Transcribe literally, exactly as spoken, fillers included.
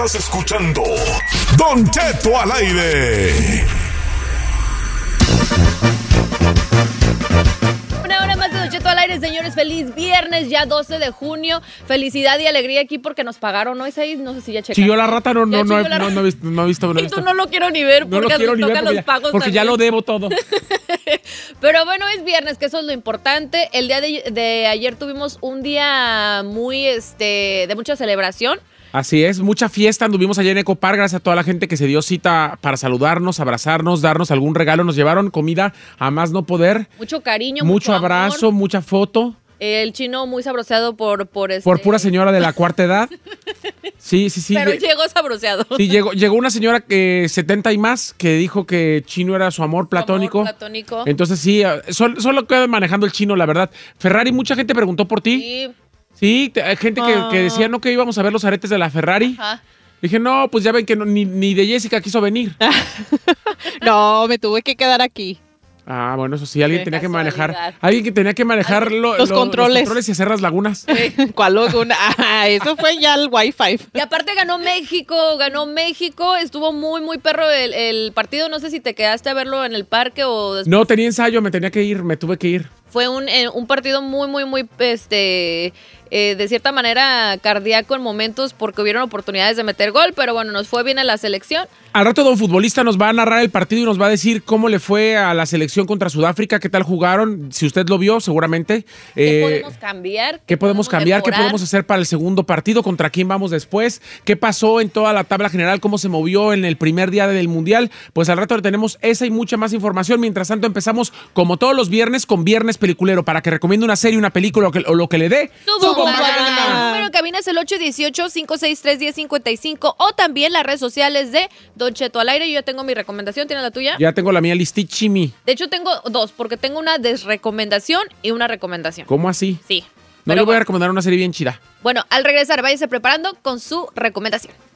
Estás escuchando Don Cheto al aire. Una hora más de Don Cheto al aire, señores. Feliz viernes, ya doce de junio. Felicidad y alegría aquí porque nos pagaron, ¿no? Isaí, no sé si ya checaste. Chilló la rata, no, no, no, la no, no he visto, no he visto. No he Y visto. tú no lo quiero ni ver No lo porque quiero ni nos ver tocan porque, los ya, pagos porque ya también. lo debo todo. Pero bueno, es viernes, que eso es lo importante. El día de, de ayer tuvimos un día muy, este, de mucha celebración. Así es, mucha fiesta, anduvimos allá en Ecopar, gracias a toda la gente que se dio cita para saludarnos, abrazarnos, darnos algún regalo, nos llevaron comida a más no poder. Mucho cariño, mucho, mucho abrazo, amor. mucha foto. El chino muy sabroseado por... Por, este... Por pura señora de la cuarta edad. Sí, sí, sí. Pero de... llegó sabroseado. Sí, llegó, llegó una señora que setenta y más que dijo que Chino era su amor platónico. Amor platónico. Entonces sí, solo, solo queda manejando el Chino, la verdad. Ferrari, mucha gente preguntó por ti. Sí. Sí, hay gente que, que decía, no, que íbamos a ver los aretes de la Ferrari. Ajá. Dije, no, pues ya ven que no, ni, ni de Jessica quiso venir. No, me tuve que quedar aquí. Ah, bueno, eso sí, alguien Qué tenía que casualidad. manejar. Alguien que tenía que manejar lo- Los lo- controles. los controles y hacer las lagunas. ¿Cuál laguna? Ah, eso fue ya el Wi-Fi. Y aparte ganó México, ganó México. Estuvo muy, muy perro el, el partido. No sé si te quedaste a verlo en el parque o después. No, tenía ensayo, me tenía que ir, me tuve que ir. Fue un, eh, un partido muy, muy, muy, este, eh, de cierta manera cardíaco en momentos porque hubieron oportunidades de meter gol, pero bueno, nos fue bien en la selección. Al rato Don Futbolista nos va a narrar el partido y nos va a decir cómo le fue a la selección contra Sudáfrica, qué tal jugaron, si usted lo vio, seguramente. ¿Qué Eh, podemos cambiar? ¿Qué podemos cambiar? ¿Qué mejorar? podemos hacer para el segundo partido? ¿Contra quién vamos después? ¿Qué pasó en toda la tabla general? ¿Cómo se movió en el primer día del Mundial? Pues al rato le tenemos esa y mucha más información. Mientras tanto empezamos, como todos los viernes, con Viernes Peliculero, para que recomiende una serie, una película o, que- o lo que le dé Su su bomba. gana. El número en cabina es el ocho uno ocho, cinco seis tres, uno cero cinco cinco o también las redes sociales de Don Cheto al aire. Yo ya tengo mi recomendación. ¿Tienes la tuya? Ya tengo la mía listichimi. De hecho, tengo dos, porque tengo una desrecomendación y una recomendación. ¿Cómo así? Sí. No Pero le voy a bueno. recomendar una serie bien chida. Bueno, al regresar, váyase preparando con su recomendación.